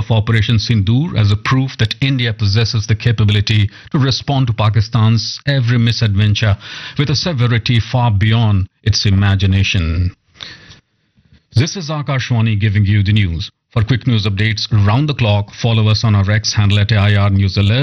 of Operation Sindoor as a proof that India possesses the capability to respond to Pakistan's every misadventure with a severity far beyond its imagination. This is Akashwani giving you the news. For quick news updates around the clock, follow us on our X handle at AIR News Alert.